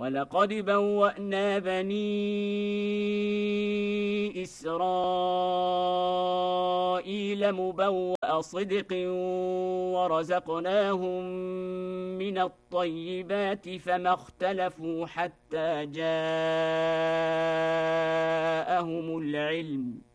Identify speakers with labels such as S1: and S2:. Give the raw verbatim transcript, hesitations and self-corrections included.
S1: ولقد بوأنا بني إسرائيل مبوأ صدق ورزقناهم من الطيبات فما اختلفوا حتى جاءهم العلم